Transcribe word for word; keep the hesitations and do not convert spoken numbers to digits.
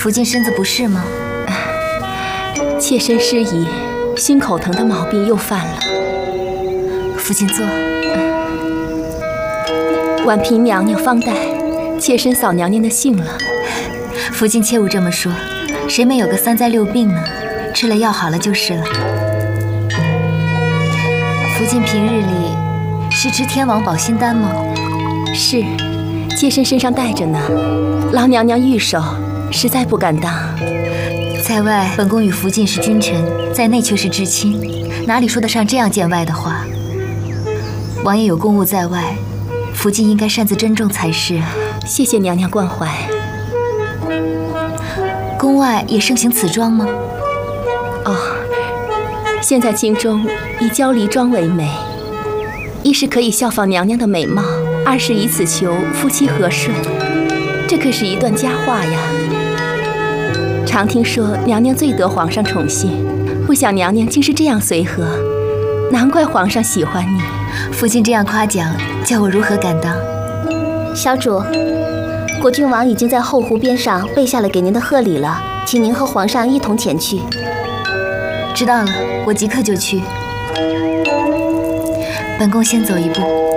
福晋身子不适吗？ 妾身失仪，心口疼的毛病又犯了。 福晋坐。 婉嫔娘娘方待，妾身扫娘娘的兴了。 福晋切勿这么说，谁没有个三灾六病呢？吃了药好了就是了。福晋平日里是吃天王保心丹吗？ 是，妾身身上带着呢。劳娘娘御手，实在不敢当。 在外，本宫与福晋是君臣，在内却是至亲，哪里说得上这样见外的话？王爷有公务在外，福晋应该擅自珍重才是。 谢谢娘娘关怀。 宫外也盛行此妆吗？ 哦，现在京中以焦梨妆为美，一是可以效仿娘娘的美貌，二是以此求夫妻和顺，这可是一段佳话呀。常听说娘娘最得皇上宠信，不想娘娘竟是这样随和，难怪皇上喜欢你。 福晋这样夸奖，叫我如何敢当？ 小主，果郡王已经在后湖边上备下了给您的贺礼了，请您和皇上一同前去。 知道了，我即刻就去。本宫先走一步。